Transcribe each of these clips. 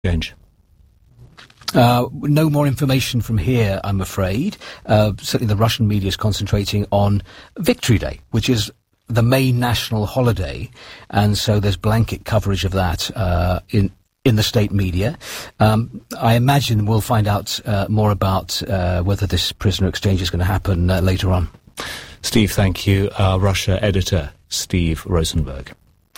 exchange? No more information from here, I'm afraid. Certainly the Russian media is concentrating on Victory Day, which is the main national holiday, and so there's blanket coverage of that in the state media. I imagine we'll find out more about whether this prisoner exchange is going to happen later on. Steve, thank you. Our Russia editor, Steve Rosenberg.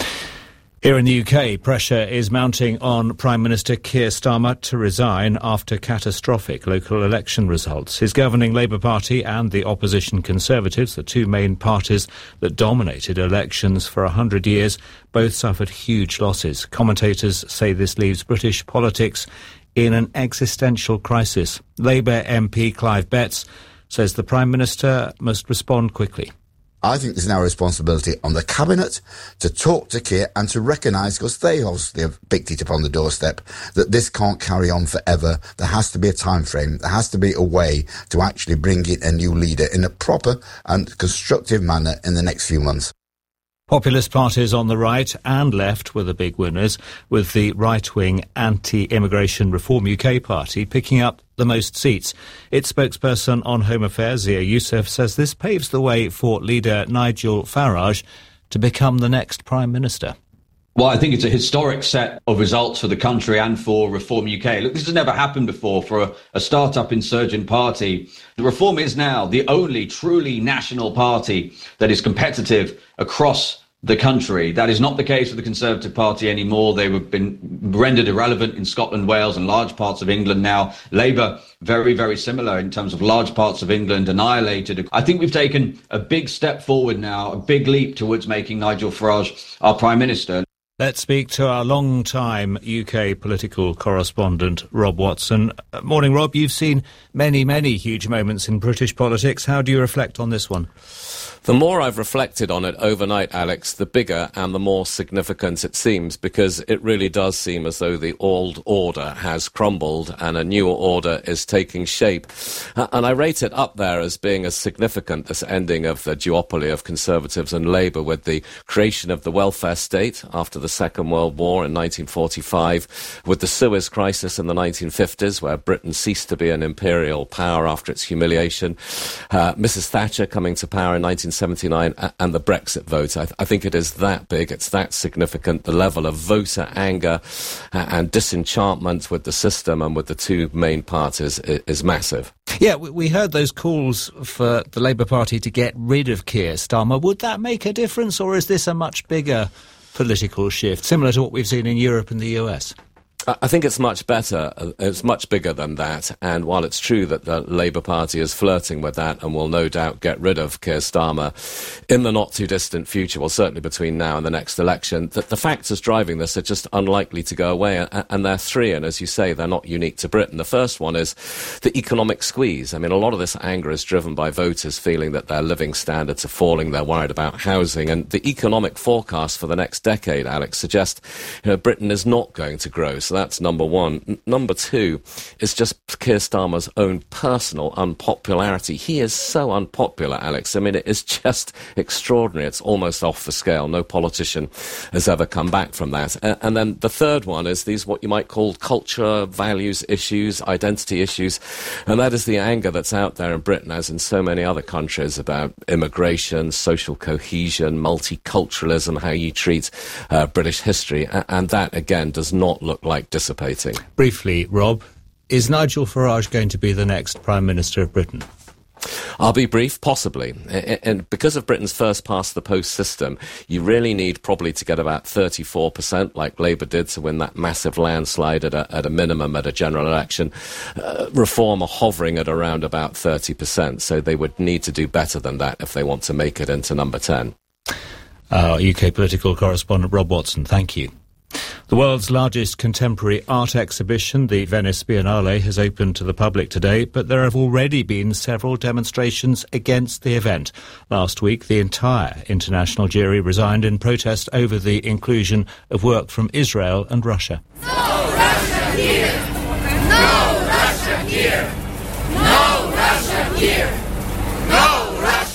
Here in the UK, pressure is mounting on Prime Minister Keir Starmer to resign after catastrophic local election results. His governing Labour Party and the opposition Conservatives, the two main parties that dominated elections for 100 years, both suffered huge losses. Commentators say this leaves British politics in an existential crisis. Labour MP Clive Betts says the Prime Minister must respond quickly. I think there's now a responsibility on the Cabinet to talk to Keir and to recognise, because they obviously have picked it up on the doorstep, that this can't carry on forever. There has to be a time frame. There has to be a way to actually bring in a new leader in a proper and constructive manner in the next few months. Populist parties on the right and left were the big winners, with the right-wing Anti-Immigration Reform UK party picking up the most seats. Its spokesperson on Home Affairs, Zia Youssef, says this paves the way for leader Nigel Farage to become the next Prime Minister. Well, I think it's a historic set of results for the country and for Reform UK. Look, this has never happened before for a start-up insurgent party. The Reform is now the only truly national party that is competitive across the country. That is not the case with the Conservative Party anymore. They have been rendered irrelevant in Scotland, Wales and large parts of England now. Labour, very, very similar in terms of large parts of England annihilated. I think we've taken a big step forward now, a big leap towards making Nigel Farage our Prime Minister. Let's speak to our long-time UK political correspondent, Rob Watson. Morning, Rob. You've seen many, many huge moments in British politics. How do you reflect on this one? The more I've reflected on it overnight, Alex, the bigger and the more significant it seems, because it really does seem as though the old order has crumbled and a new order is taking shape. And I rate it up there as being as significant, this ending of the duopoly of Conservatives and Labour, with the creation of the welfare state after the Second World War in 1945, with the Suez Crisis in the 1950s, where Britain ceased to be an imperial power after its humiliation, Mrs Thatcher coming to power in 1979, and the Brexit vote. I think it is that big, it's that significant. The level of voter anger and disenchantment with the system and with the two main parties is massive. Yeah, we heard those calls for the Labour Party to get rid of Keir Starmer. Would that make a difference, or is this a much bigger political shift, similar to what we've seen in Europe and the US? I think it's much better, it's much bigger than that, and while it's true that the Labour Party is flirting with that and will no doubt get rid of Keir Starmer in the not-too-distant future, well, certainly between now and the next election, that the factors driving this are just unlikely to go away, and there are three, and as you say, they're not unique to Britain. The first one is the economic squeeze. I mean, a lot of this anger is driven by voters feeling that their living standards are falling, they're worried about housing, and the economic forecast for the next decade, Alex, suggests Britain is not going to grow. So that's number one. Number two is just Keir Starmer's own personal unpopularity. He is so unpopular, Alex. I mean, it is just extraordinary. It's almost off the scale. No politician has ever come back from that. And then the third one is these what you might call culture, values issues, identity issues. And that is the anger that's out there in Britain, as in so many other countries, about immigration, social cohesion, multiculturalism, how you treat British history. And that, again, does not look like dissipating. Briefly, Rob, is Nigel Farage going to be the next Prime Minister of Britain? I'll be brief, possibly. And because of Britain's first-past-the-post system, you really need probably to get about 34%, like Labour did, to win that massive landslide at a minimum at a general election. Reform are hovering at around about 30%, so they would need to do better than that if they want to make it into number 10. UK political correspondent Rob Watson, thank you. The world's largest contemporary art exhibition, the Venice Biennale, has opened to the public today, but there have already been several demonstrations against the event. Last week, the entire international jury resigned in protest over the inclusion of work from Israel and Russia. No Russia here! No Russia here! No Russia here! No Russia here!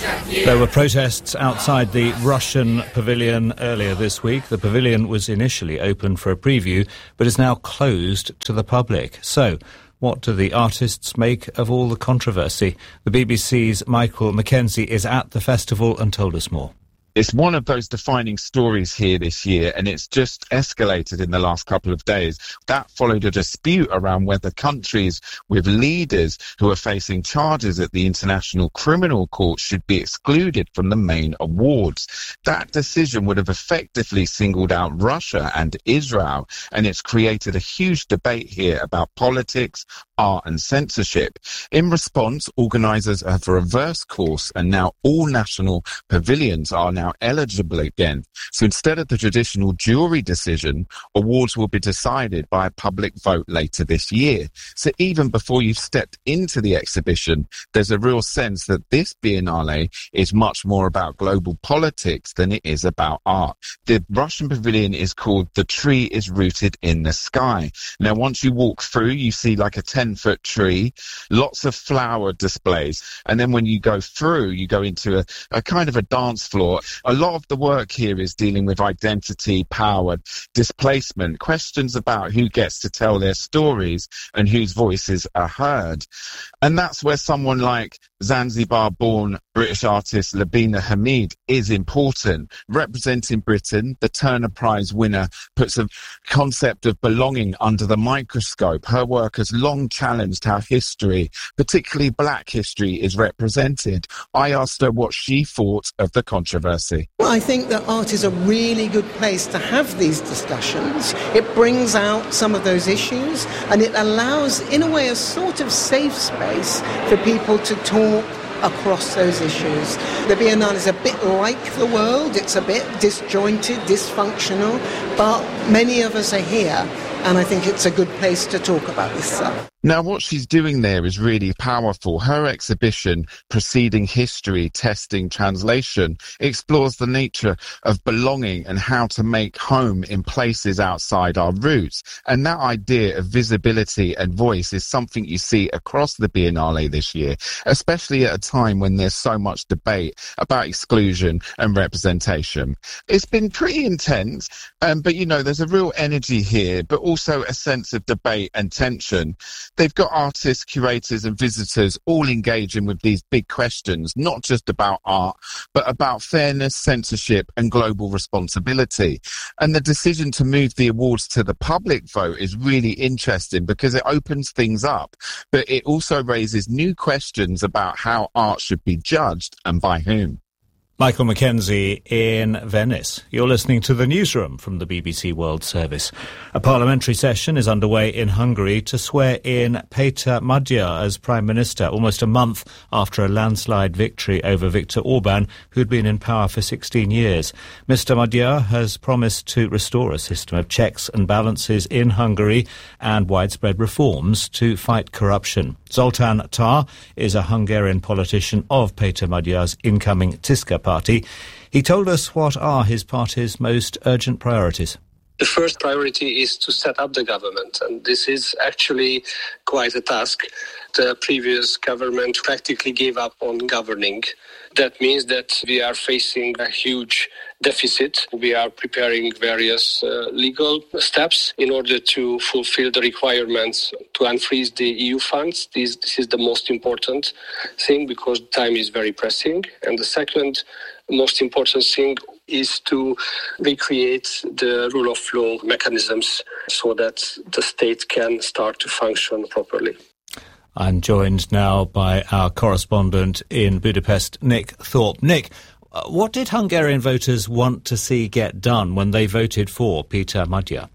There were protests outside the Russian pavilion earlier this week. The pavilion was initially open for a preview, but is now closed to the public. So, what do the artists make of all the controversy? The BBC's Michael Mackenzie is at the festival and told us more. It's one of those defining stories here this year, and it's just escalated in the last couple of days. That followed a dispute around whether countries with leaders who are facing charges at the International Criminal Court should be excluded from the main awards. That decision would have effectively singled out Russia and Israel, and it's created a huge debate here about politics, art and censorship. In response, organisers have reversed course, and now all national pavilions are now eligible again. So instead of the traditional jury decision, awards will be decided by a public vote later this year. So even before you've stepped into the exhibition, there's a real sense that this Biennale is much more about global politics than it is about art. The Russian pavilion is called The Tree is Rooted in the Sky. Now, once you walk through, you see like a 10-foot tree, lots of flower displays. And then when you go through, you go into a kind of a dance floor. A lot of the work here is dealing with identity, power, displacement, questions about who gets to tell their stories and whose voices are heard. And that's where someone like Zanzibar-born British artist Labina Hamid is important. Representing Britain, the Turner Prize winner puts a concept of belonging under the microscope. Her work has long challenged how history, particularly black history, is represented. I asked her what she thought of the controversy. Well, I think that art is a really good place to have these discussions. It brings out some of those issues, and it allows, in a way, a sort of safe space for people to talk across those issues. The Biennale is a bit like the world. It's a bit disjointed, dysfunctional, but many of us are here, and I think it's a good place to talk about this stuff. Now, what she's doing there is really powerful. Her exhibition, Preceding History, Testing Translation, explores the nature of belonging and how to make home in places outside our roots. And that idea of visibility and voice is something you see across the Biennale this year, especially at a time when there's so much debate about exclusion and representation. It's been pretty intense, but, you know, there's a real energy here, but also a sense of debate and tension. They've got artists, curators and visitors all engaging with these big questions, not just about art, but about fairness, censorship and global responsibility. And the decision to move the awards to the public vote is really interesting because it opens things up, but it also raises new questions about how art should be judged and by whom. Michael Mackenzie in Venice. You're listening to the newsroom from the BBC World Service. A parliamentary session is underway in Hungary to swear in Péter Magyar as Prime Minister, almost a month after a landslide victory over Viktor Orban, who'd been in power for 16 years. Mr. Magyar has promised to restore a system of checks and balances in Hungary and widespread reforms to fight corruption. Zoltán Tár is a Hungarian politician of Péter Magyar's incoming Tiszka party. He told us what are his party's most urgent priorities. The first priority is to set up the government, and this is actually quite a task. The previous government practically gave up on governing. That means that we are facing a huge deficit. We are preparing various legal steps in order to fulfill the requirements to unfreeze the EU funds. This is the most important thing because time is very pressing. And the second most important thing is to recreate the rule of law mechanisms so that the state can start to function properly. I'm joined now by our correspondent in Budapest, Nick Thorpe. Nick, what did Hungarian voters want to see get done when they voted for Péter Magyar?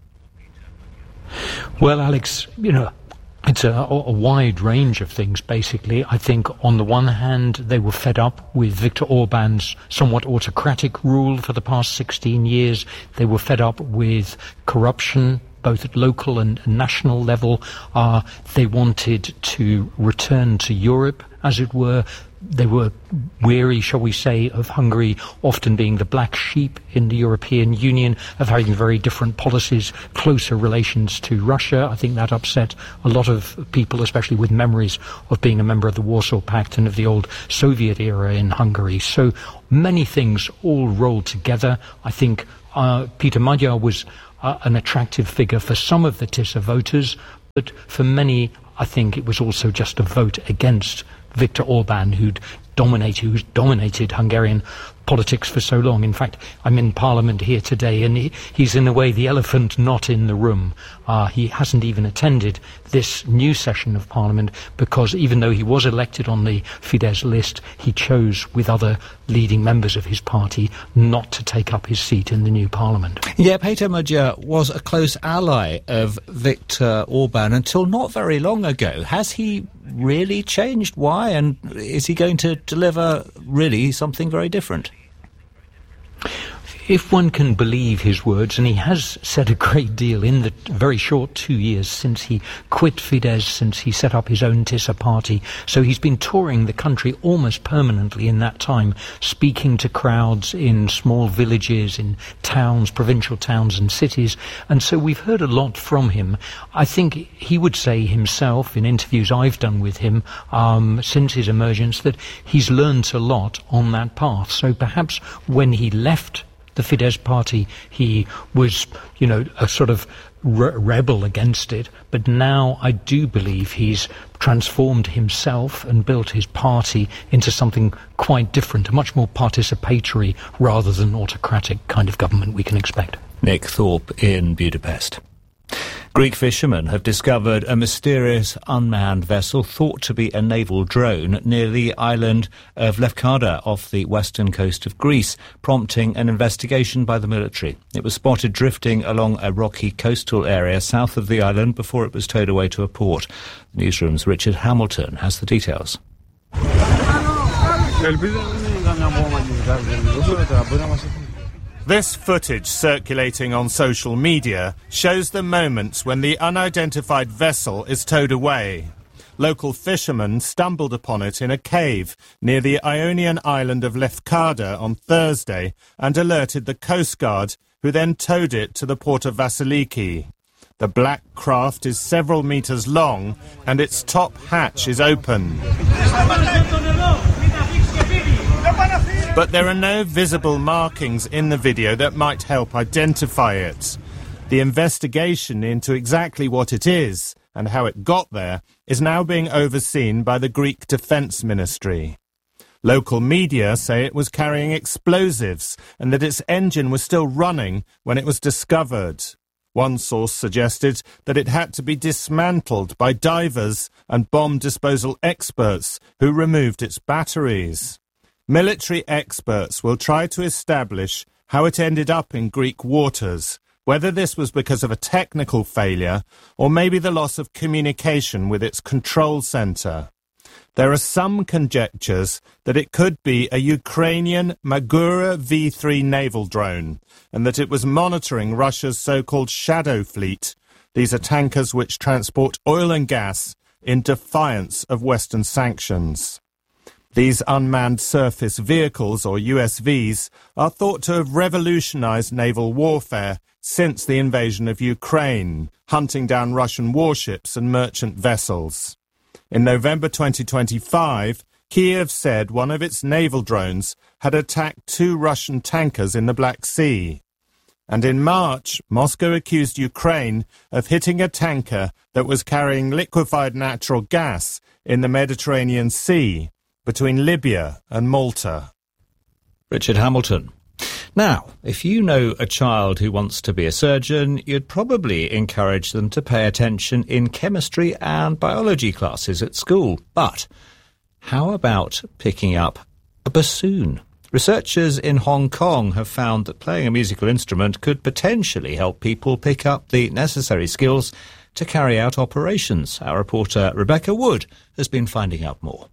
Well, Alex, you know, it's a wide range of things, basically. I think on the one hand, they were fed up with Viktor Orban's somewhat autocratic rule for the past 16 years. They were fed up with corruption both at local and national level. They wanted to return to Europe, as it were. They were weary, shall we say, of Hungary often being the black sheep in the European Union, of having very different policies, closer relations to Russia. I think that upset a lot of people, especially with memories of being a member of the Warsaw Pact and of the old Soviet era in Hungary. So many things all rolled together. I think Peter Magyar was an attractive figure for some of the TISA voters, but for many, I think it was also just a vote against Viktor Orban, who's dominated Hungarian politics for so long. In fact, I'm in Parliament here today, and he's in a way the elephant not in the room. He hasn't even attended this new session of Parliament because even though he was elected on the Fidesz list, he chose with other leading members of his party not to take up his seat in the new Parliament. Yeah, Peter Magyar was a close ally of Viktor Orban until not very long ago. Has he really changed? Why? And is he going to deliver really something very different? If one can believe his words, and he has said a great deal in the very short 2 years since he quit Fidesz, since he set up his own TISA party. So he's been touring the country almost permanently in that time, speaking to crowds in small villages, in towns, provincial towns and cities. And so we've heard a lot from him. I think he would say himself, in interviews I've done with him since his emergence, that he's learnt a lot on that path. So perhaps when he left the Fidesz party, he was, a sort of rebel against it. But now I do believe he's transformed himself and built his party into something quite different, a much more participatory rather than autocratic kind of government we can expect. Nick Thorpe in Budapest. Greek fishermen have discovered a mysterious unmanned vessel thought to be a naval drone near the island of Lefkada off the western coast of Greece, prompting an investigation by the military. It was spotted drifting along a rocky coastal area south of the island before it was towed away to a port. The newsroom's Richard Hamilton has the details. This footage circulating on social media shows the moments when the unidentified vessel is towed away. Local fishermen stumbled upon it in a cave near the Ionian island of Lefkada on Thursday and alerted the Coast Guard, who then towed it to the port of Vasiliki. The black craft is several metres long and its top hatch is open. But there are no visible markings in the video that might help identify it. The investigation into exactly what it is and how it got there is now being overseen by the Greek Defence Ministry. Local media say it was carrying explosives and that its engine was still running when it was discovered. One source suggested that it had to be dismantled by divers and bomb disposal experts who removed its batteries. Military experts will try to establish how it ended up in Greek waters, whether this was because of a technical failure or maybe the loss of communication with its control centre. There are some conjectures that it could be a Ukrainian Magura V-3 naval drone and that it was monitoring Russia's so-called shadow fleet. These are tankers which transport oil and gas in defiance of Western sanctions. These unmanned surface vehicles, or USVs, are thought to have revolutionized naval warfare since the invasion of Ukraine, hunting down Russian warships and merchant vessels. In November 2025, Kiev said one of its naval drones had attacked 2 Russian tankers in the Black Sea. And in March, Moscow accused Ukraine of hitting a tanker that was carrying liquefied natural gas in the Mediterranean Sea, between Libya and Malta. Richard Hamilton. Now, if you know a child who wants to be a surgeon, you'd probably encourage them to pay attention in chemistry and biology classes at school. But how about picking up a bassoon? Researchers in Hong Kong have found that playing a musical instrument could potentially help people pick up the necessary skills to carry out operations. Our reporter Rebecca Wood has been finding out more.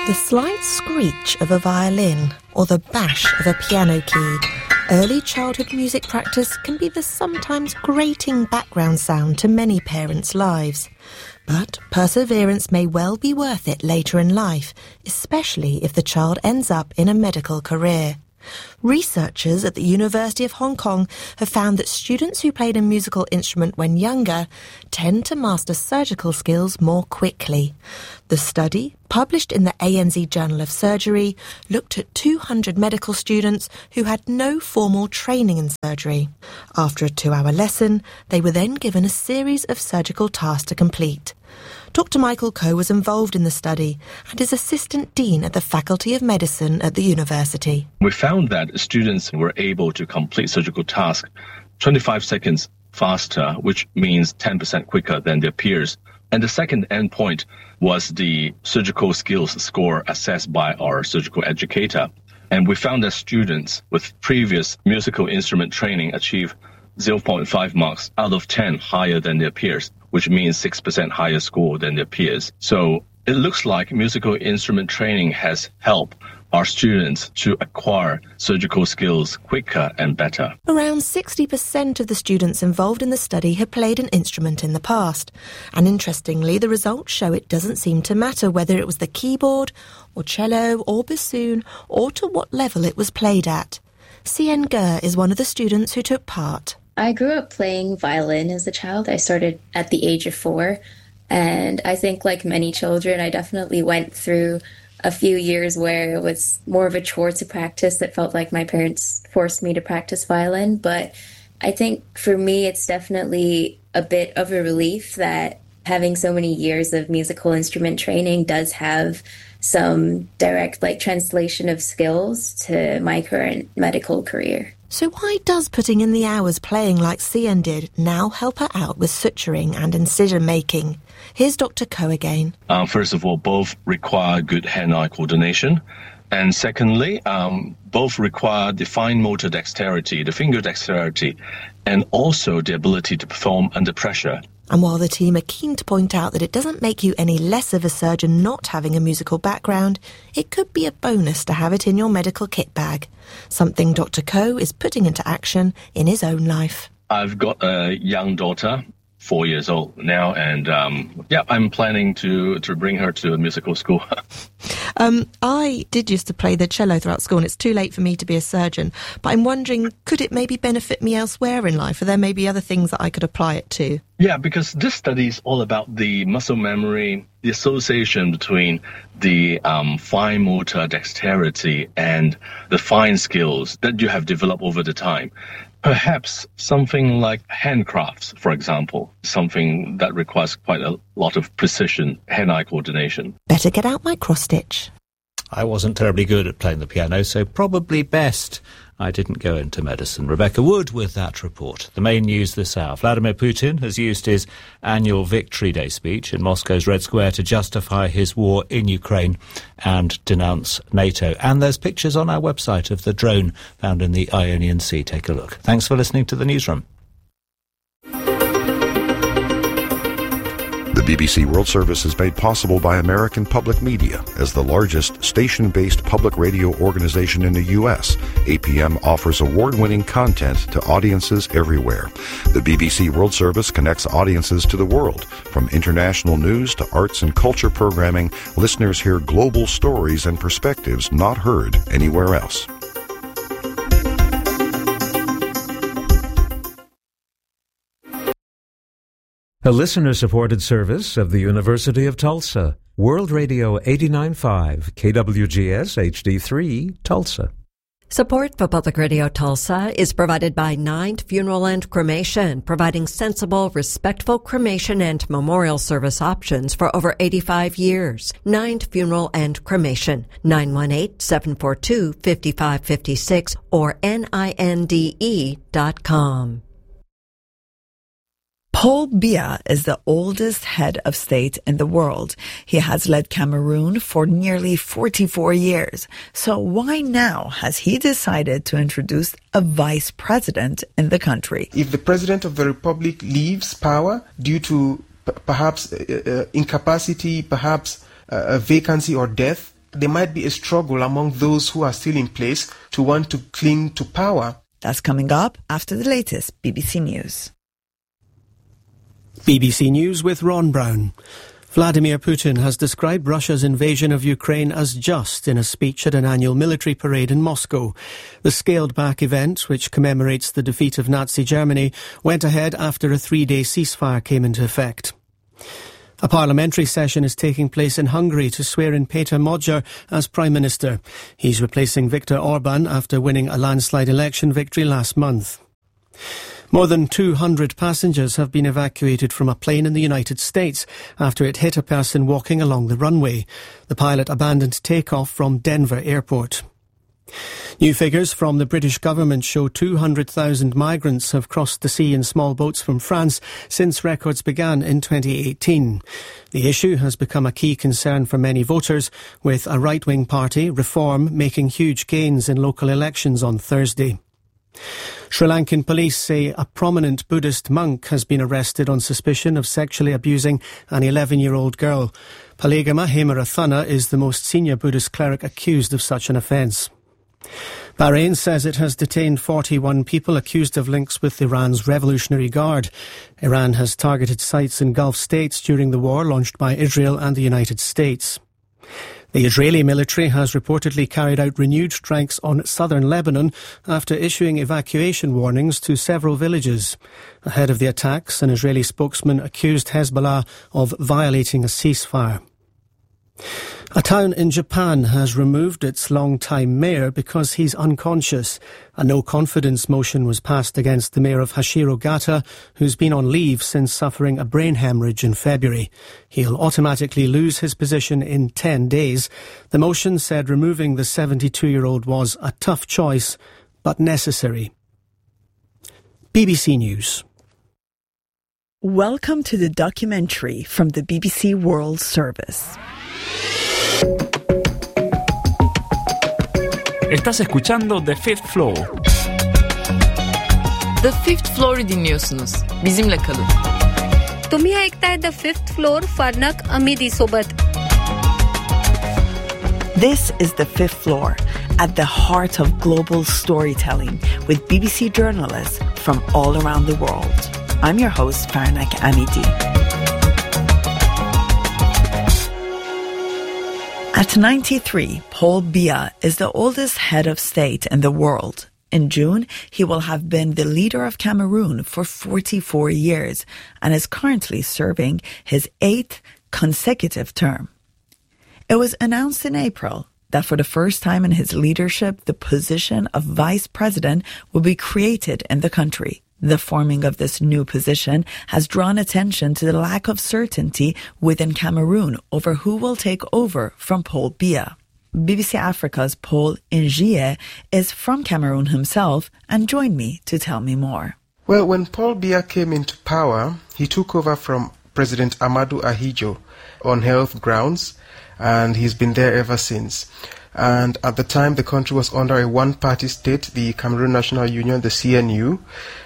The slight screech of a violin or the bash of a piano key. Early childhood music practice can be the sometimes grating background sound to many parents' lives. But perseverance may well be worth it later in life, especially if the child ends up in a medical career. Researchers at the University of Hong Kong have found that students who played a musical instrument when younger tend to master surgical skills more quickly. The study, published in the ANZ Journal of Surgery, looked at 200 medical students who had no formal training in surgery. After a 2-hour lesson, they were then given a series of surgical tasks to complete. Dr. Michael Coe was involved in the study and is Assistant Dean at the Faculty of Medicine at the university. We found that students were able to complete surgical tasks 25 seconds faster, which means 10% quicker than their peers. And the second endpoint was the surgical skills score assessed by our surgical educator. And we found that students with previous musical instrument training achieve 0.5 marks out of 10 higher than their peers, which means 6% higher score than their peers. So it looks like musical instrument training has helped our students to acquire surgical skills quicker and better. Around 60% of the students involved in the study have played an instrument in the past. And interestingly, the results show it doesn't seem to matter whether it was the keyboard or cello or bassoon or to what level it was played at. Sien Ger is one of the students who took part. I grew up playing violin as a child. I started at the age of 4. And I think like many children, I definitely went through a few years where it was more of a chore to practice that felt like my parents forced me to practice violin. But I think for me, it's definitely a bit of a relief that having so many years of musical instrument training does have some direct translation of skills to my current medical career. So why does putting in the hours playing like Sien did now help her out with suturing and incision making? Here's Dr. Coe again. First of all, both require good hand-eye coordination. And secondly, both require the fine motor dexterity, the finger dexterity, and also the ability to perform under pressure. And while the team are keen to point out that it doesn't make you any less of a surgeon not having a musical background, it could be a bonus to have it in your medical kit bag, something Dr. Coe is putting into action in his own life. I've got a young daughter, 4 years old now, and I'm planning to bring her to a musical school. I did used to play the cello throughout school, and it's too late for me to be a surgeon, but I'm wondering, could it maybe benefit me elsewhere in life? Are there maybe other things that I could apply it to? Yeah, because this study is all about the muscle memory, the association between the fine motor dexterity and the fine skills that you have developed over the time. Perhaps something like handcrafts, for example, something that requires quite a lot of precision, hand-eye coordination. Better get out my cross-stitch. I wasn't terribly good at playing the piano, so probably best I didn't go into medicine. Rebecca Wood with that report. The main news this hour. Vladimir Putin has used his annual Victory Day speech in Moscow's Red Square to justify his war in Ukraine and denounce NATO. And there's pictures on our website of the drone found in the Ionian Sea. Take a look. Thanks for listening to the Newsroom. The BBC World Service is made possible by American Public Media. As the largest station-based public radio organization in the U.S., APM offers award-winning content to audiences everywhere. The BBC World Service connects audiences to the world. From international news to arts and culture programming, listeners hear global stories and perspectives not heard anywhere else. A listener-supported service of the University of Tulsa. World Radio 89.5, KWGS HD3, Tulsa. Support for Public Radio Tulsa is provided by Ninth Funeral and Cremation, providing sensible, respectful cremation and memorial service options for over 85 years. Ninth Funeral and Cremation, 918-742-5556 or NINDE.com. Paul Biya is the oldest head of state in the world. He has led Cameroon for nearly 44 years. So why now has he decided to introduce a vice president in the country? If the president of the republic leaves power due to perhaps incapacity, perhaps a vacancy or death, there might be a struggle among those who are still in place to want to cling to power. That's coming up after the latest BBC News. BBC News with Ron Brown. Vladimir Putin has described Russia's invasion of Ukraine as just in a speech at an annual military parade in Moscow. The scaled-back event, which commemorates the defeat of Nazi Germany, went ahead after a 3-day ceasefire came into effect. A parliamentary session is taking place in Hungary to swear in Péter Magyar as Prime Minister. He's replacing Viktor Orban after winning a landslide election victory last month. More than 200 passengers have been evacuated from a plane in the United States after it hit a person walking along the runway. The pilot abandoned takeoff from Denver Airport. New figures from the British government show 200,000 migrants have crossed the sea in small boats from France since records began in 2018. The issue has become a key concern for many voters, with a right-wing party, Reform, making huge gains in local elections on Thursday. Sri Lankan police say a prominent Buddhist monk has been arrested on suspicion of sexually abusing an 11-year-old girl. Palegama Hemarathana is the most senior Buddhist cleric accused of such an offence. Bahrain says it has detained 41 people accused of links with Iran's Revolutionary Guard. Iran has targeted sites in Gulf states during the war launched by Israel and the United States. The Israeli military has reportedly carried out renewed strikes on southern Lebanon after issuing evacuation warnings to several villages. Ahead of the attacks, an Israeli spokesman accused Hezbollah of violating a ceasefire. A town in Japan has removed its long-time mayor because he's unconscious. A no-confidence motion was passed against the mayor of Hashirogata, who's been on leave since suffering a brain hemorrhage in February. He'll automatically lose his position in 10 days. The motion said removing the 72-year-old was a tough choice, but necessary. BBC News. Welcome to the documentary from the BBC World Service. Estás escuchando The Fifth Floor. The Fifth Floor'u dinliyorsunuz. Bizimle kalın. तुम्ही ऐकताय The Fifth Floor फार्नक अमिदी सोबत. This is The Fifth Floor, at the heart of global storytelling with BBC journalists from all around the world. I'm your host, Farnak Amidi. At 93, Paul Biya is the oldest head of state in the world. In June, he will have been the leader of Cameroon for 44 years and is currently serving his 8th consecutive term. It was announced in April that for the first time in his leadership, the position of vice president will be created in the country. The forming of this new position has drawn attention to the lack of certainty within Cameroon over who will take over from Paul Biya. BBC Africa's Paul Njie is from Cameroon himself and joined me to tell me more. Well, when Paul Biya came into power, he took over from President Amadou Ahidjo on health grounds, and he's been there ever since. And at the time, the country was under a one-party state, the Cameroon National Union, the CNU.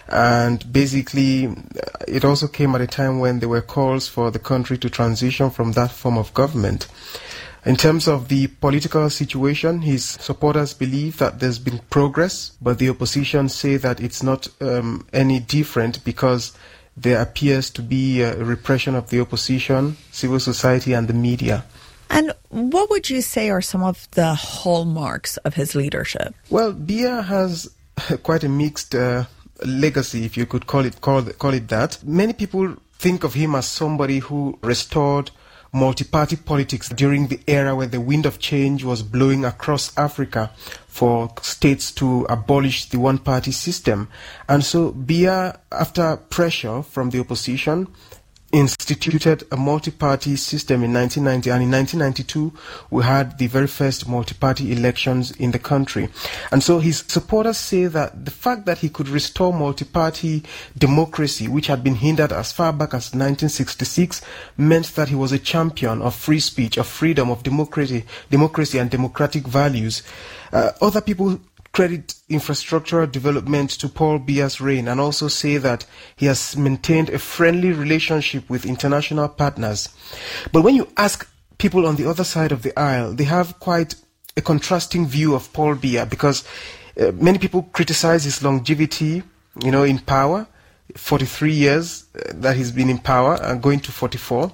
And basically, it also came at a time when there were calls for the country to transition from that form of government. In terms of the political situation, his supporters believe that there's been progress, but the opposition say that it's not any different because there appears to be a repression of the opposition, civil society, and the media. And what would you say are some of the hallmarks of his leadership? Well, Biya has quite a mixed legacy, if you could call it that. Many people think of him as somebody who restored multi-party politics during the era where the wind of change was blowing across Africa for states to abolish the one-party system. And so Biya, after pressure from the opposition, instituted a multi-party system in 1990, and in 1992 we had the very first multi-party elections in the country. And so his supporters say that the fact that he could restore multi-party democracy, which had been hindered as far back as 1966, meant that he was a champion of free speech, of freedom, of democracy and democratic values. Other people credit infrastructural development to Paul Biya's reign and also say that he has maintained a friendly relationship with international partners. But when you ask people on the other side of the aisle, they have quite a contrasting view of Paul Biya, because many people criticize his longevity, in power, 43 years that he's been in power, and going to 44.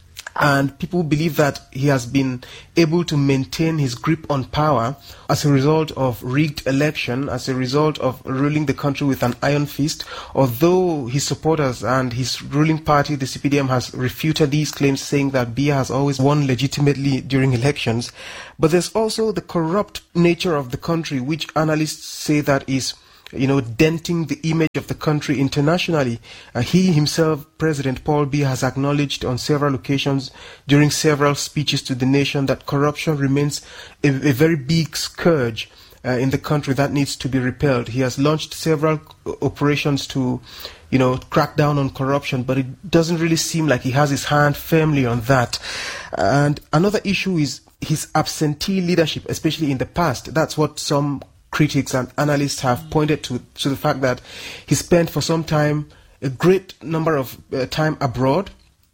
And people believe that he has been able to maintain his grip on power as a result of rigged election, as a result of ruling the country with an iron fist, although his supporters and his ruling party, the CPDM, has refuted these claims, saying that Biya has always won legitimately during elections. But there's also the corrupt nature of the country, which analysts say that is denting the image of the country internationally. He himself, President Paul Biya, has acknowledged on several occasions during several speeches to the nation that corruption remains a very big scourge in the country that needs to be repelled. He has launched several operations to, crack down on corruption, but it doesn't really seem like he has his hand firmly on that. And another issue is his absentee leadership, especially in the past. That's what some critics and analysts have pointed to the fact that he spent for some time a great number of time abroad.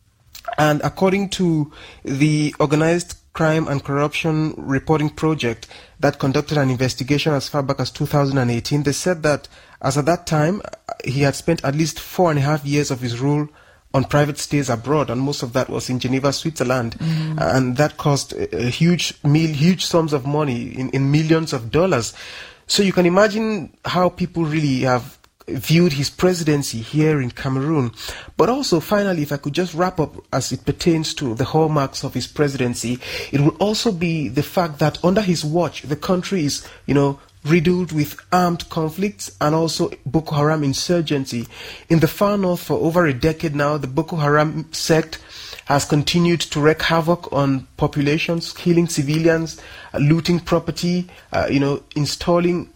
And according to the Organized Crime and Corruption Reporting Project that conducted an investigation as far back as 2018, they said that as at that time, he had spent at least 4.5 years of his rule on private stays abroad, and most of that was in Geneva, Switzerland. And that cost huge sums of money in millions of dollars. So you can imagine how people really have viewed his presidency here in Cameroon. But also, finally, if I could just wrap up as it pertains to the hallmarks of his presidency, it will also be the fact that under his watch, the country is, riddled with armed conflicts and also Boko Haram insurgency. In the far north for over a decade now, the Boko Haram sect has continued to wreak havoc on populations, killing civilians, looting property, installing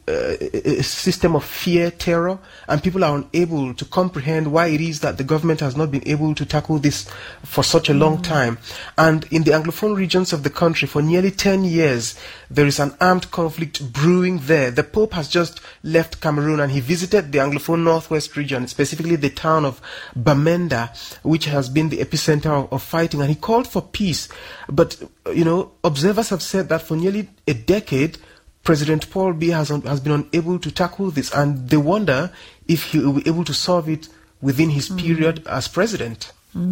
a system of fear, terror, and people are unable to comprehend why it is that the government has not been able to tackle this for such a long time. And in the Anglophone regions of the country, for nearly 10 years, there is an armed conflict brewing there. The Pope has just left Cameroon and he visited the Anglophone Northwest region, specifically the town of Bamenda, which has been the epicenter of fighting, and he called for peace. But, observers have said that for nearly a decade, President Paul Biya has been unable to tackle this, and they wonder if he will be able to solve it within his period as president.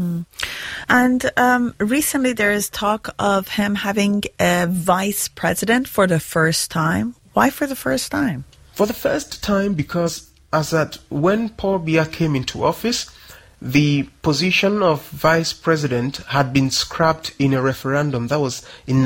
And recently there is talk of him having a vice president for the first time. Why for the first time? For the first time because when Paul Biya came into office, the position of vice president had been scrapped in a referendum. That was in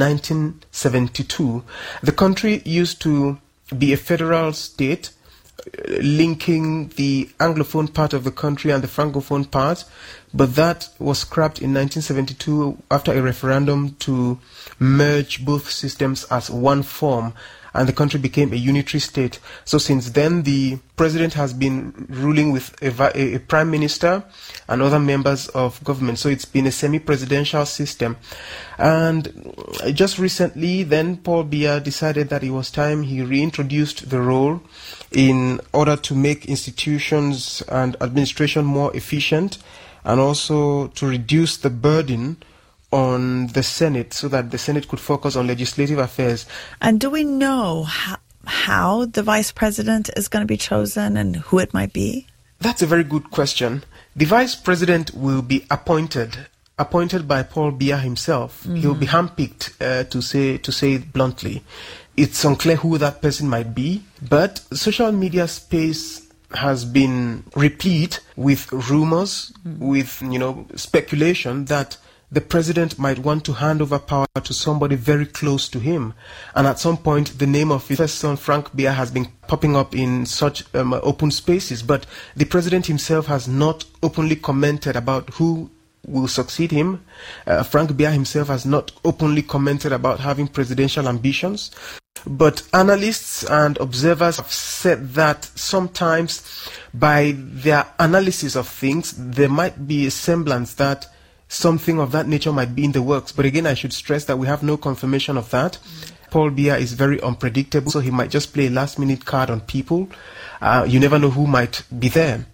1972. The country used to be a federal state, linking the Anglophone part of the country and the Francophone part, but that was scrapped in 1972 after a referendum to merge both systems as one form, and the country became a unitary state. So since then, the president has been ruling with a prime minister and other members of government. So it's been a semi-presidential system. And just recently, then Paul Biya decided that it was time he reintroduced the role in order to make institutions and administration more efficient, and also to reduce the burden on the Senate so that the Senate could focus on legislative affairs. And do we know how the vice president is going to be chosen and who it might be? That's a very good question. The vice president will be appointed by Paul Biya himself. He'll be handpicked, to say it bluntly. It's unclear who that person might be, but social media space has been replete with rumors, with speculation that the president might want to hand over power to somebody very close to him. And at some point, the name of his first son, Frank Biya, has been popping up in such open spaces. But the president himself has not openly commented about who will succeed him. Frank Biya himself has not openly commented about having presidential ambitions. But analysts and observers have said that sometimes by their analysis of things, there might be a semblance that something of that nature might be in the works. But again, I should stress that we have no confirmation of that. Paul Biya is very unpredictable, so he might just play a last-minute card on people. You never know who might be there.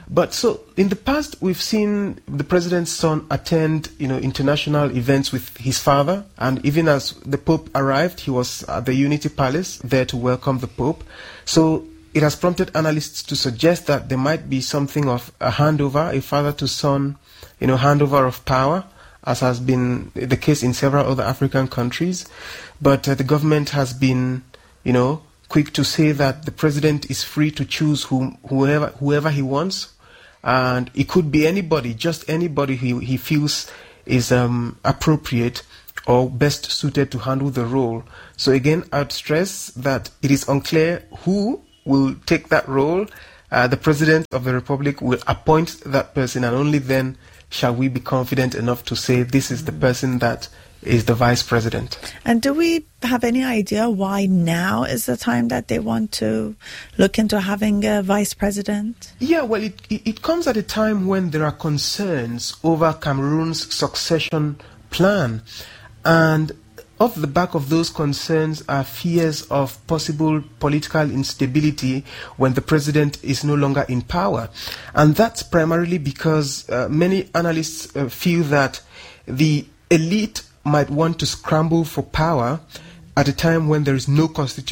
But so in the past, we've seen the president's son attend, international events with his father. And even as the Pope arrived, he was at the Unity Palace there to welcome the Pope. So it has prompted analysts to suggest that there might be something of a handover, a father to son, handover of power, as has been the case in several other African countries. But the government has been, quick to say that the president is free to choose whoever he wants. And it could be anybody, just anybody he feels is appropriate or best suited to handle the role. So again, I'd stress that it is unclear who will take that role. The President of the Republic will appoint that person, and only then shall we be confident enough to say this is the person that is the Vice President. And do we have any idea why now is the time that they want to look into having a Vice President? Yeah, well, it comes at a time when there are concerns over Cameroon's succession plan. And off the back of those concerns are fears of possible political instability when the president is no longer in power. And that's primarily because many analysts feel that the elite might want to scramble for power at a time when there is no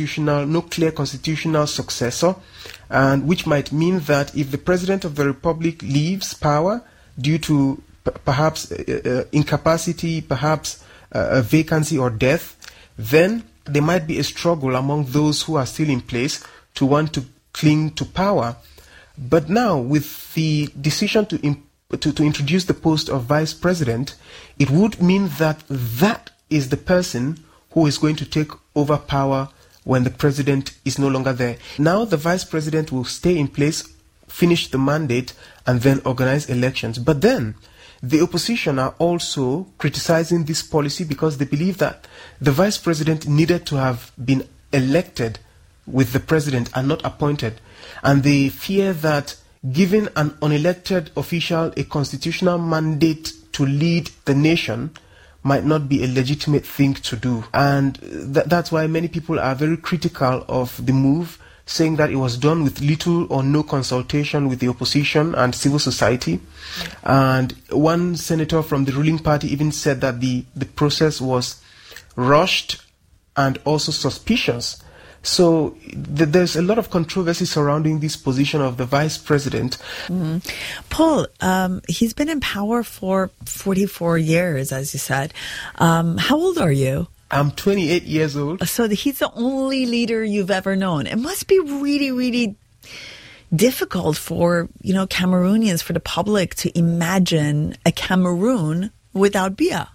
clear constitutional successor, and which might mean that if the President of the Republic leaves power due to perhaps incapacity, perhaps a vacancy or death, then there might be a struggle among those who are still in place to want to cling to power. But now, with the decision to introduce the post of Vice President, it would mean that is the person who is going to take over power when the President is no longer there. Now the Vice President will stay in place, finish the mandate, and then organize elections. But then the opposition are also criticizing this policy because they believe that the Vice President needed to have been elected with the President and not appointed. And they fear that giving an unelected official a constitutional mandate to lead the nation might not be a legitimate thing to do. And that's why many people are very critical of the move, saying that it was done with little or no consultation with the opposition and civil society. And one senator from the ruling party even said that the process was rushed and also suspicious. So there's a lot of controversy surrounding this position of the Vice President. Mm-hmm. Paul, he's been in power for 44 years, as you said. How old are you? I'm 28 years old. So he's the only leader you've ever known. It must be really, really difficult for, Cameroonians, for the public to imagine a Cameroon without Biya.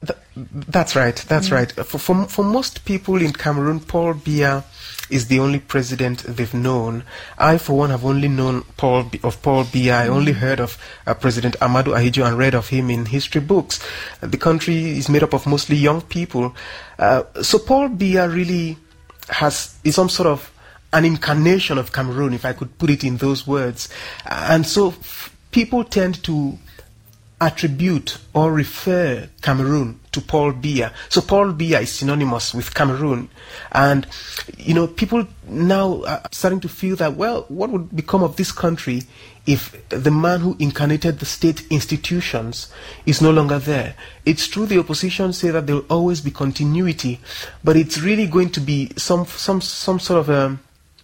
That's right. That's right. For most people in Cameroon, Paul Biya is the only president they've known. I, for one, have only known Paul Biya. I only heard of President Amadou Ahidjo and read of him in history books. The country is made up of mostly young people. So Paul Biya really is some sort of an incarnation of Cameroon, if I could put it in those words. And so people tend to attribute or refer Cameroon to Paul Biya. So Paul Biya is synonymous with Cameroon. And, people now are starting to feel that, well, what would become of this country if the man who incarnated the state institutions is no longer there? It's true the opposition say that there will always be continuity, but it's really going to be some sort of a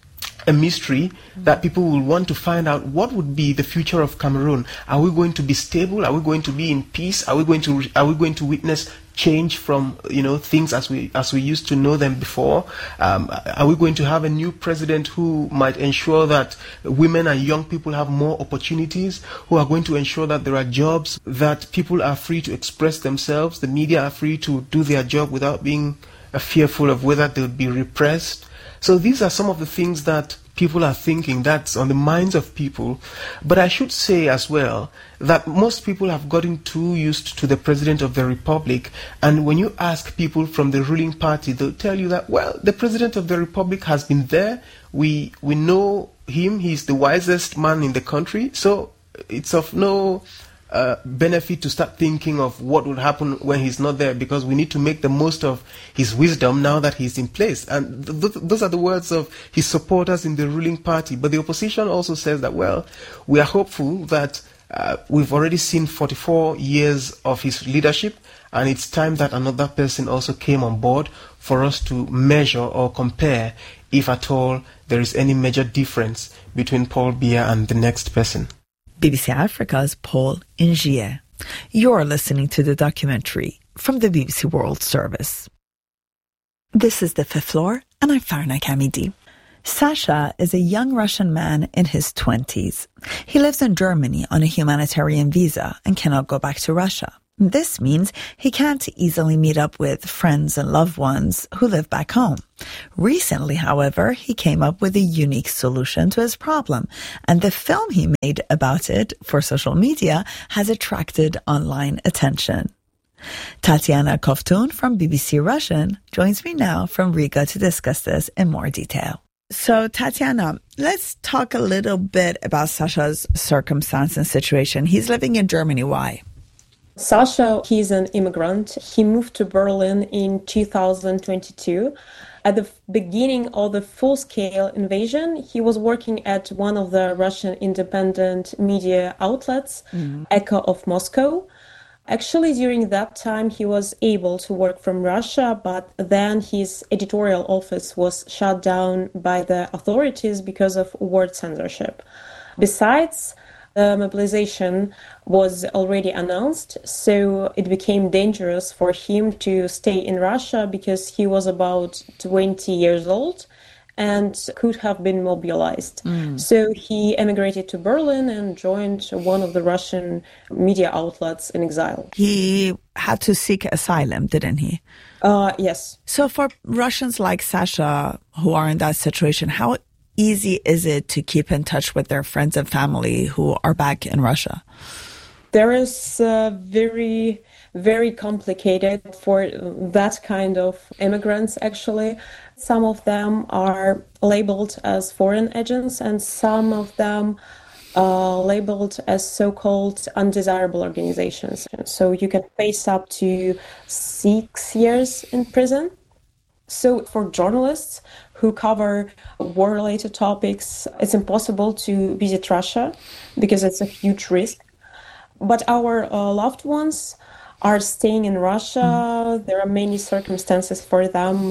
mystery that people will want to find out what would be the future of Cameroon. Are we going to be stable? Are we going to be in peace? Are we going to witness change from things as we used to know them before? Are we going to have a new president who might ensure that women and young people have more opportunities, who are going to ensure that there are jobs, that people are free to express themselves, the media are free to do their job without being fearful of whether they'll be repressed? So these are some of the things that people are thinking, that's on the minds of people. But I should say as well that most people have gotten too used to the President of the Republic. And when you ask people from the ruling party, they'll tell you that, well, the President of the Republic has been there. We know him. He's the wisest man in the country. So it's of no benefit to start thinking of what would happen when he's not there, because we need to make the most of his wisdom now that he's in place. And those are the words of his supporters in the ruling party. But the opposition also says that, well, we are hopeful that we've already seen 44 years of his leadership, and it's time that another person also came on board for us to measure or compare, if at all there is any major difference between Paul Biya and the next person. BBC Africa's Paul Ngie. You're listening to the documentary from the BBC World Service. This is The Fifth Floor, and I'm Farna Kamidi. Sasha is a young Russian man in his 20s. He lives in Germany on a humanitarian visa and cannot go back to Russia. This means he can't easily meet up with friends and loved ones who live back home. Recently, however, he came up with a unique solution to his problem, and the film he made about it for social media has attracted online attention. Tatiana Kovtun from BBC Russian joins me now from Riga to discuss this in more detail. So, Tatiana, let's talk a little bit about Sasha's circumstance and situation. He's living in Germany. Why? Sasha, he's an immigrant. He moved to Berlin in 2022. At the beginning of the full-scale invasion, he was working at one of the Russian independent media outlets, Echo of Moscow. Actually, during that time, he was able to work from Russia, but then his editorial office was shut down by the authorities because of word censorship. Besides, the mobilization was already announced, so it became dangerous for him to stay in Russia because he was about 20 years old and could have been mobilized. So he emigrated to Berlin and joined one of the Russian media outlets in exile. He had to seek asylum, didn't he? Yes. So for Russians like Sasha who are in that situation, how easy is it to keep in touch with their friends and family who are back in Russia? There is very, very complicated for that kind of immigrants, actually. Some of them are labeled as foreign agents, and some of them are labeled as so-called undesirable organizations. So you can face up to 6 years in prison. So for journalists who cover war-related topics, it's impossible to visit Russia because it's a huge risk. But our loved ones are staying in Russia. There are many circumstances for them.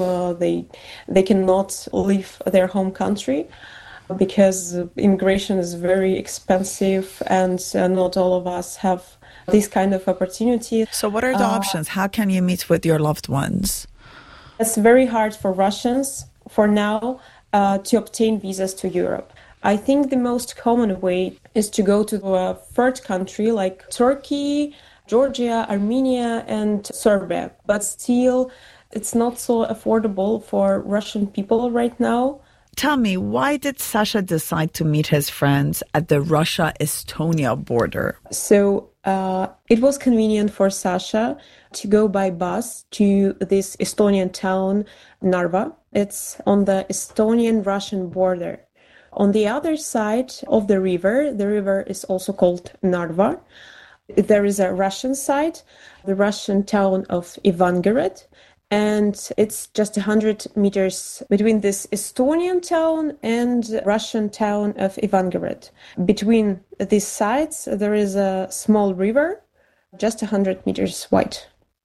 They cannot leave their home country because immigration is very expensive, and not all of us have this kind of opportunity. So what are the options? How can you meet with your loved ones? It's very hard for Russians, for now, to obtain visas to Europe. I think the most common way is to go to a third country like Turkey, Georgia, Armenia, and Serbia. But still, it's not so affordable for Russian people right now. Tell me, why did Sasha decide to meet his friends at the Russia-Estonia border? So it was convenient for Sasha to go by bus to this Estonian town, Narva. It's on the Estonian-Russian border. On the other side of the river is also called Narva. There is a Russian side, the Russian town of Ivangorod, and it's just 100 meters between this Estonian town and Russian town of Ivangorod. Between these sides, there is a small river, just 100 meters wide.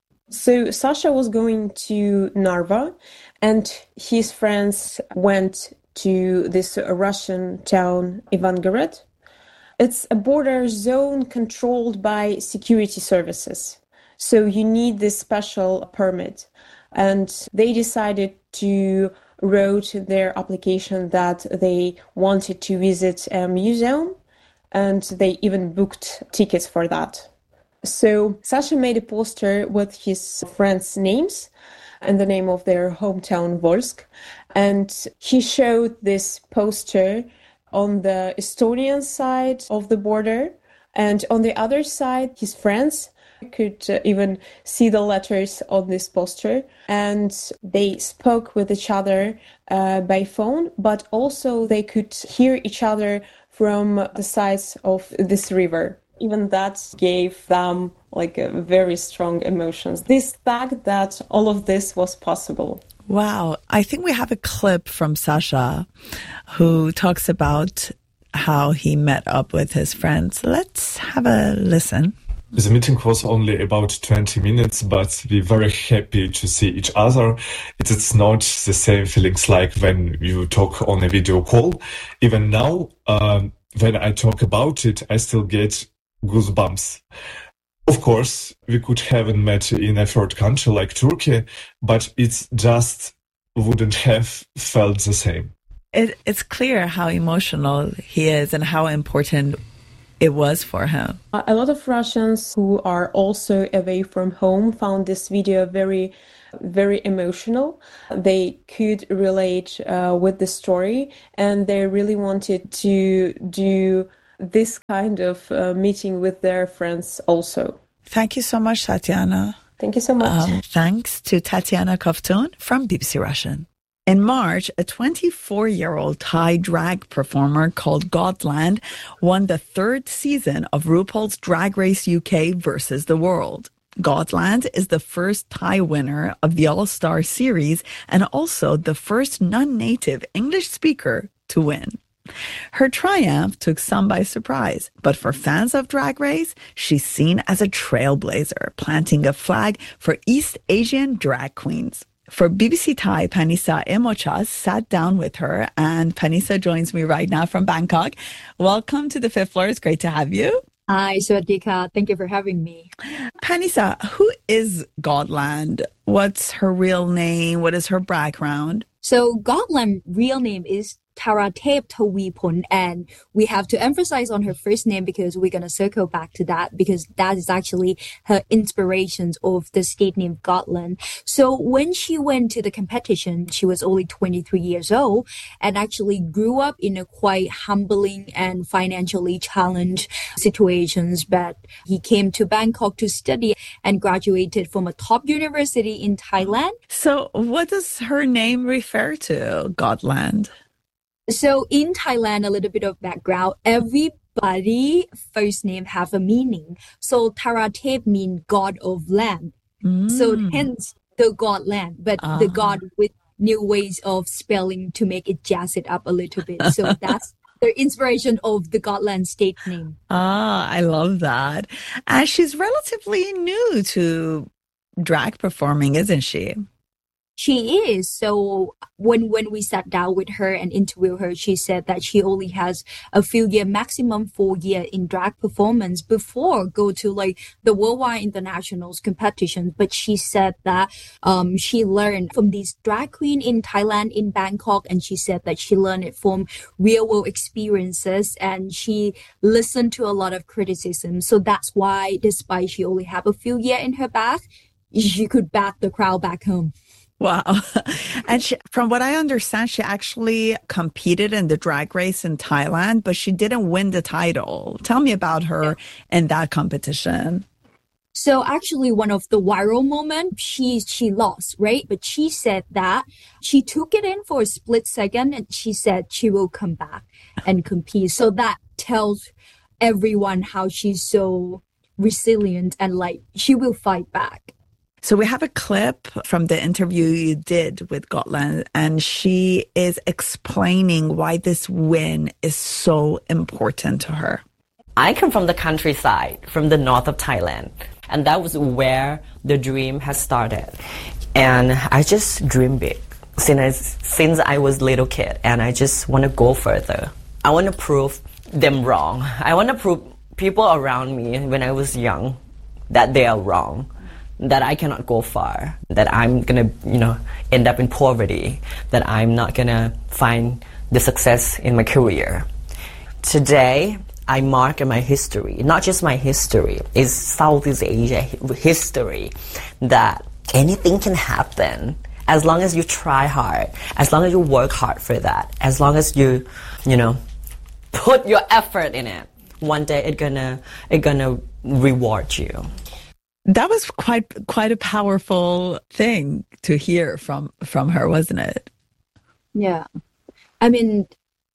So Sasha was going to Narva, and his friends went to this Russian town, Ivangorod. It's a border zone controlled by security services. So you need this special permit. And they decided to write their application that they wanted to visit a museum, and they even booked tickets for that. So Sasha made a poster with his friends' names and the name of their hometown, Volsk. And he showed this poster on the Estonian side of the border. And on the other side, his friends could even see the letters on this poster. And they spoke with each other by phone, but also they could hear each other from the sides of this river. Even that gave them like a very strong emotions. This fact that all of this was possible. Wow. I think we have a clip from Sasha who talks about how he met up with his friends. Let's have a listen. The meeting was only about 20 minutes, but we're very happy to see each other. It's not the same feelings like when you talk on a video call. Even now, when I talk about it, I still get goosebumps. Of course, we could haven't met in a third country like Turkey, but it's just wouldn't have felt the same. It's clear how emotional he is and how important it was for him. A lot of Russians who are also away from home found this video very, very emotional. They could relate with the story, and they really wanted to do this kind of meeting with their friends also. Thank you so much, Tatiana. Thank you so much. Thanks to Tatiana Kovtun from BBC Russian. In March, a 24-year-old Thai drag performer called Godland won the third season of RuPaul's Drag Race UK versus the World. Godland is the first Thai winner of the All-Star series and also the first non-native English speaker to win. Her triumph took some by surprise, but for fans of Drag Race, she's seen as a trailblazer, planting a flag for East Asian drag queens. For BBC Thai, Panisa Emochas sat down with her, and Panisa joins me right now from Bangkok. Welcome to the Fifth Floor. It's great to have you. Hi, Sawadika. Thank you for having me. Panisa, who is Godland? What's her real name? What is her background? So Godland's real name is Taratep Tawipon, and we have to emphasize on her first name because we're going to circle back to that because that is actually her inspirations of the state name Godland. So when she went to the competition, she was only 23 years old and actually grew up in a quite humbling and financially challenged situations, but he came to Bangkok to study and graduated from a top university in Thailand. So what does her name refer to, Godland? So in Thailand, a little bit of background, everybody first name have a meaning. So Taratep means God of land. So hence the God land, but the God with new ways of spelling to make it jazz it up a little bit. So that's the inspiration of the Godland state name. I love that. And she's relatively new to drag performing, isn't she? She is. So when we sat down with her and interviewed her, she said that she only has a few years, maximum 4 years in drag performance before go to like the worldwide internationals competitions. But she said that she learned from these drag queen in Thailand, in Bangkok, and she said that she learned it from real world experiences and she listened to a lot of criticism. So that's why, despite she only have a few years in her back, she could back the crowd back home. Wow. And from what I understand, she actually competed in the drag race in Thailand, but she didn't win the title. Tell me about her in that competition. So actually one of the viral moments, she lost, right? But she said that she took it in for a split second and she said she will come back and compete. So that tells everyone how she's so resilient and like she will fight back. So we have a clip from the interview you did with Godland, and she is explaining why this win is so important to her. I come from the countryside, from the north of Thailand, and that was where the dream has started. And I just dream big since I was a little kid, and I just want to go further. I want to prove them wrong. I want to prove people around me when I was young that they are wrong. That I cannot go far, that I'm gonna, end up in poverty, that I'm not gonna find the success in my career. Today, I mark in my history, not just my history, it's Southeast Asia history, that anything can happen as long as you try hard, as long as you work hard for that, as long as you, put your effort in it. One day it's gonna reward you. That was quite a powerful thing to hear from her, wasn't it? Yeah. I mean,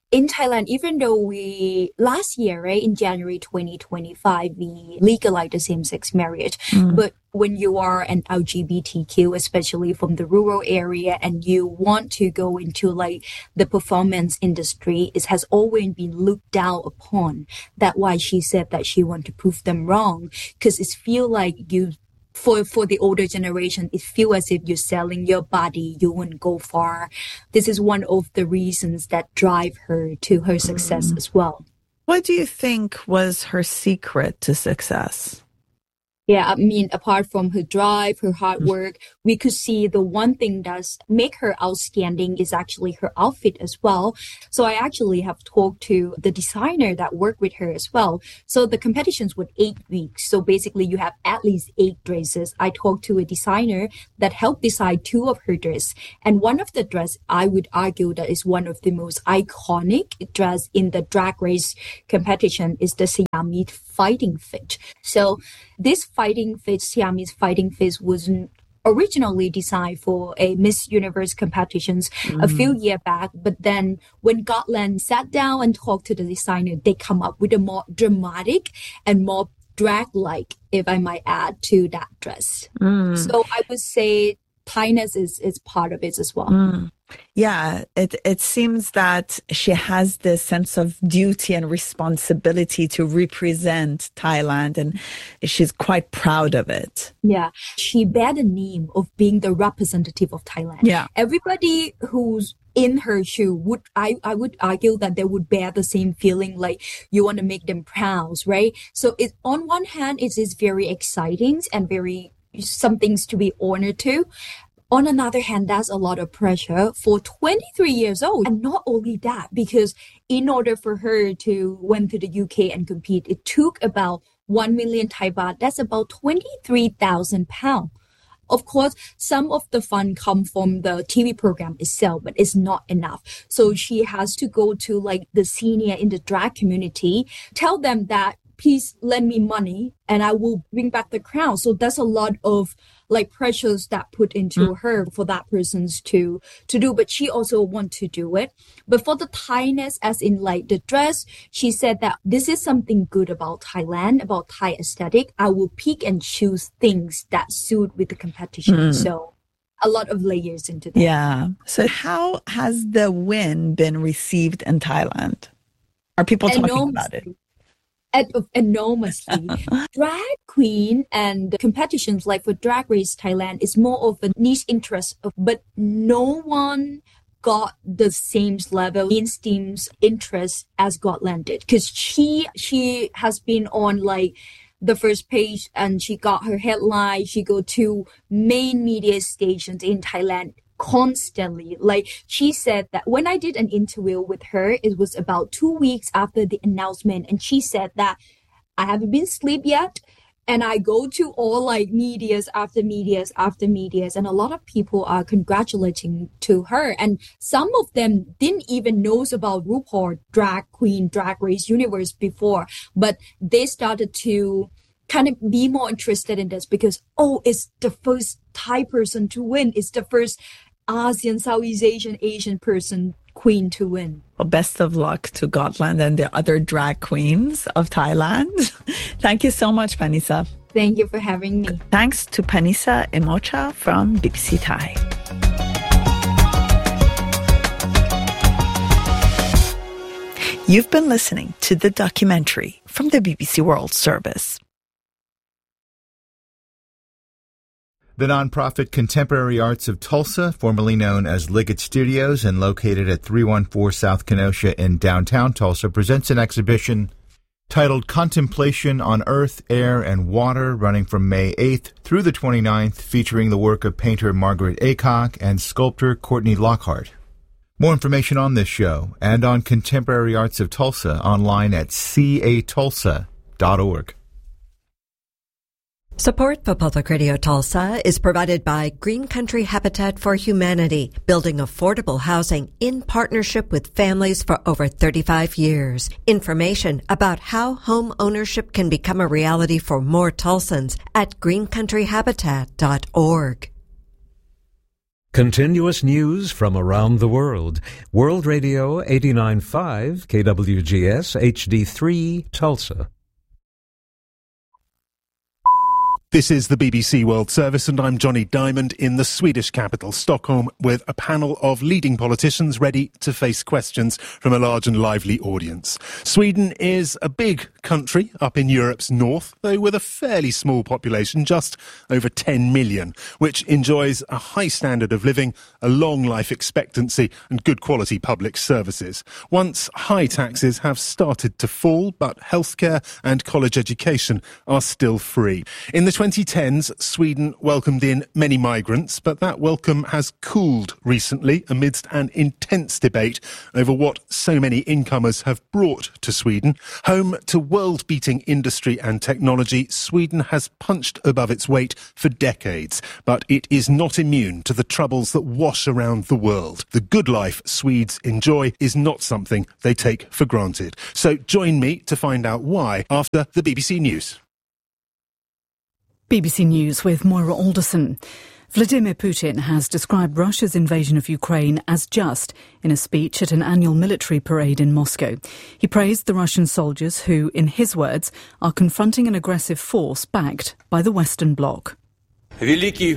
in Thailand, even though last year, right, in January 2025, we legalized the same-sex marriage. But when you are an LGBTQ, especially from the rural area, and you want to go into like the performance industry, it has always been looked down upon. That's why she said that she want to prove them wrong, because it feel like you, for the older generation, it feels as if you're selling your body, you wouldn't go far. This is one of the reasons that drive her to her success as well. What do you think was her secret to success? Yeah, I mean, apart from her drive, her hard work, we could see the one thing that's make her outstanding is actually her outfit as well. So I actually have talked to the designer that worked with her as well. So the competitions were 8 weeks. So basically you have at least 8 dresses. I talked to a designer that helped design 2 of her dresses. And one of the dress, I would argue that is one of the most iconic dress in the drag race competition is the Siamese fighting fit. So this Siamese fighting fit was originally designed for a Miss Universe competitions a few years back. But then when Gotland sat down and talked to the designer, they come up with a more dramatic and more drag-like, if I might add, to that dress. So I would say Thainess is part of it as well. Yeah, it seems that she has this sense of duty and responsibility to represent Thailand, and she's quite proud of it. Yeah, she bear the name of being the representative of Thailand. Yeah. Everybody who's in her shoe I would argue that they would bear the same feeling, like you want to make them proud, right? So it, on one hand, it is very exciting and very some things to be honored to. On another hand, that's a lot of pressure for 23 years old. And not only that, because in order for her to went to the UK and compete, it took about 1 million Thai baht. That's about 23,000 pounds. Of course, some of the fund come from the TV program itself, but it's not enough. So she has to go to like the senior in the drag community, tell them that, please lend me money and I will bring back the crown. So that's a lot of like pressures that put into her for that person's to do, but she also want to do it. But for the Thainess, as in like the dress, she said that this is something good about Thailand, about Thai aesthetic. I will pick and choose things that suit with the competition. So a lot of layers into that. Yeah. So how has the win been received in Thailand? Are people talking about it? Enormously. Drag queen and competitions like for Drag Race Thailand is more of a niche interest, but no one got the same level mainstream interest as Gotland did, because she has been on like the first page and she got her headline. She go to main media stations in Thailand constantly. Like she said that when I did an interview with her, it was about 2 weeks after the announcement, and she said that I haven't been asleep yet, and I go to all like medias after medias after medias, and a lot of people are congratulating to her, and some of them didn't even know about RuPaul Drag Queen Drag Race Universe before, but they started to kind of be more interested in this because, oh, it's the first Thai person to win. It's the first ASEAN, Southeast Asian person queen to win. Well, best of luck to Gotland and the other drag queens of Thailand. Thank you so much, Panisa. Thank you for having me. Thanks to Panisa Emocha from BBC Thai. You've been listening to the documentary from the BBC World Service. The nonprofit Contemporary Arts of Tulsa, formerly known as Liggett Studios and located at 314 South Kenosha in downtown Tulsa, presents an exhibition titled Contemplation on Earth, Air, and Water, running from May 8th through the 29th, featuring the work of painter Margaret Aycock and sculptor Courtney Lockhart. More information on this show and on Contemporary Arts of Tulsa online at catulsa.org. Support for Public Radio Tulsa is provided by Green Country Habitat for Humanity, building affordable housing in partnership with families for over 35 years. Information about how home ownership can become a reality for more Tulsans at greencountryhabitat.org. Continuous news from around the world. World Radio 89.5 KWGS HD3 Tulsa. This is the BBC World Service and I'm Johnny Diamond in the Swedish capital, Stockholm, with a panel of leading politicians ready to face questions from a large and lively audience. Sweden is a big country up in Europe's north, though with a fairly small population, just over 10 million, which enjoys a high standard of living, a long life expectancy and good quality public services. Once high taxes have started to fall, but healthcare and college education are still free. In the 2010s, Sweden welcomed in many migrants, but that welcome has cooled recently amidst an intense debate over what so many incomers have brought to Sweden. Home to world-beating industry and technology, Sweden has punched above its weight for decades, but it is not immune to the troubles that wash around the world. The good life Swedes enjoy is not something they take for granted. So join me to find out why after the BBC News. BBC News with Moira Alderson. Vladimir Putin has described Russia's invasion of Ukraine as just in a speech at an annual military parade in Moscow. He praised the Russian soldiers who, in his words, are confronting an aggressive force backed by the Western Bloc. The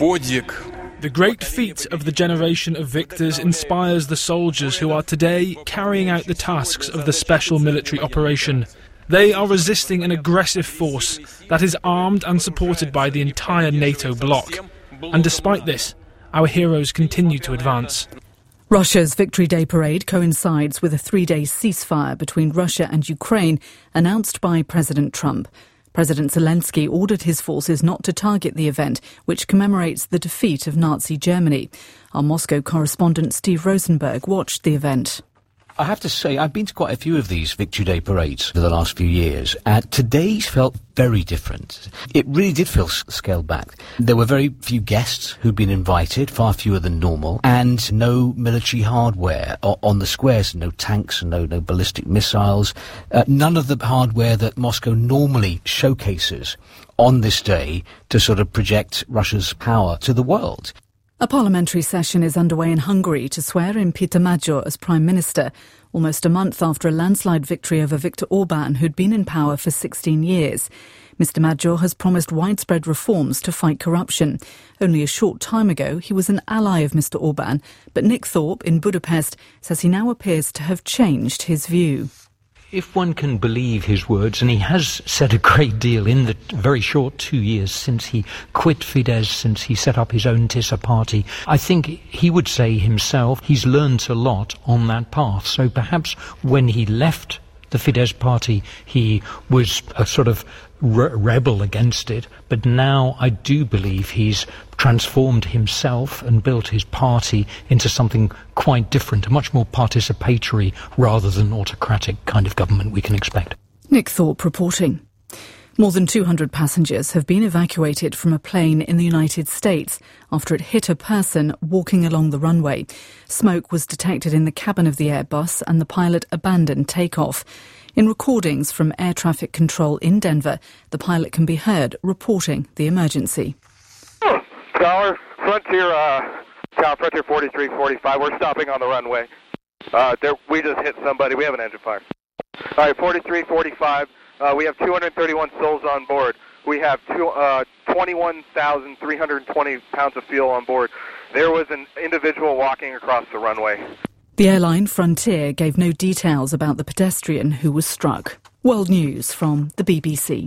great feat of the generation of victors inspires the soldiers who are today carrying out the tasks of the special military operation. They are resisting an aggressive force that is armed and supported by the entire NATO bloc. And despite this, our heroes continue to advance. Russia's Victory Day parade coincides with a 3-day ceasefire between Russia and Ukraine announced by President Trump. President Zelensky ordered his forces not to target the event, which commemorates the defeat of Nazi Germany. Our Moscow correspondent Steve Rosenberg watched the event. I have to say, I've been to quite a few of these Victory Day parades for the last few years. Today's felt very different. It really did feel scaled back. There were very few guests who'd been invited, far fewer than normal, and no military hardware on the squares, no tanks, no ballistic missiles, none of the hardware that Moscow normally showcases on this day to sort of project Russia's power to the world. A parliamentary session is underway in Hungary to swear in Peter Magyar as Prime Minister, almost a month after a landslide victory over Viktor Orbán, who'd been in power for 16 years. Mr. Magyar has promised widespread reforms to fight corruption. Only a short time ago, he was an ally of Mr. Orbán, but Nick Thorpe in Budapest says he now appears to have changed his view. If one can believe his words, and he has said a great deal in the very short 2 years since he quit Fidesz, since he set up his own TISA party, I think he would say himself he's learnt a lot on that path. So perhaps when he left the Fidesz party, he was a sort of rebel against it, but now I do believe he's transformed himself and built his party into something quite different, a much more participatory rather than autocratic kind of government we can expect. Nick Thorpe reporting. More than 200 passengers have been evacuated from a plane in the United States after it hit a person walking along the runway. Smoke was detected in the cabin of the Airbus and the pilot abandoned takeoff. In recordings from air traffic control in Denver, the pilot can be heard reporting the emergency. Tower, Frontier 4345, we're stopping on the runway. We just hit somebody, we have an engine fire. All right, 4345, we have 231 souls on board. We have 21,320 pounds of fuel on board. There was an individual walking across the runway. The airline Frontier gave no details about the pedestrian who was struck. World News from the BBC.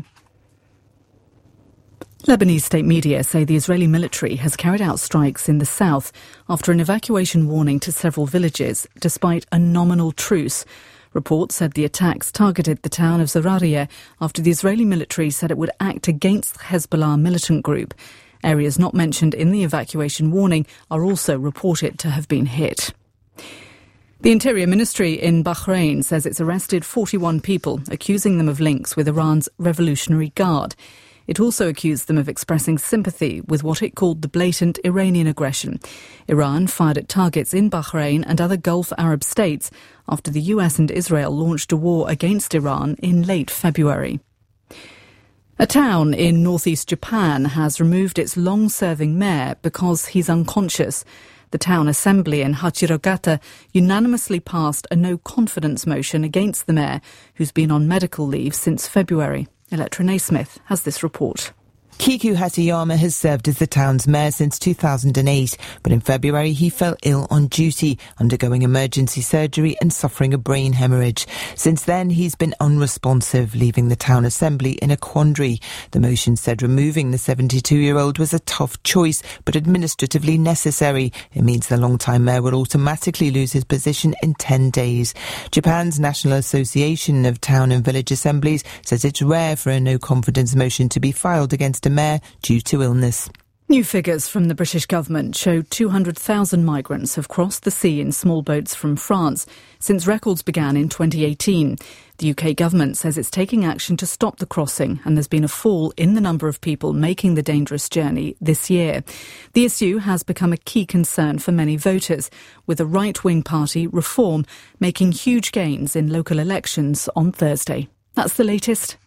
Lebanese state media say the Israeli military has carried out strikes in the south after an evacuation warning to several villages, despite a nominal truce. Reports said the attacks targeted the town of Zararia after the Israeli military said it would act against the Hezbollah militant group. Areas not mentioned in the evacuation warning are also reported to have been hit. The Interior Ministry in Bahrain says it's arrested 41 people, accusing them of links with Iran's Revolutionary Guard. It also accused them of expressing sympathy with what it called the blatant Iranian aggression. Iran fired at targets in Bahrain and other Gulf Arab states after the US and Israel launched a war against Iran in late February. A town in northeast Japan has removed its long-serving mayor because he's unconscious. The town assembly in Hachirogata unanimously passed a no-confidence motion against the mayor, who's been on medical leave since February. Electra Naismith has this report. Kiku Hatayama has served as the town's mayor since 2008, but in February he fell ill on duty, undergoing emergency surgery and suffering a brain hemorrhage. Since then, he's been unresponsive, leaving the town assembly in a quandary. The motion said removing the 72-year-old was a tough choice, but administratively necessary. It means the long-time mayor will automatically lose his position in 10 days. Japan's National Association of Town and Village Assemblies says it's rare for a no-confidence motion to be filed against a mayor due to illness. New figures from the British government show 200,000 migrants have crossed the sea in small boats from France since records began in 2018. The UK government says it's taking action to stop the crossing, and there's been a fall in the number of people making the dangerous journey this year. The issue has become a key concern for many voters, with the right-wing party Reform making huge gains in local elections on Thursday. That's the latest.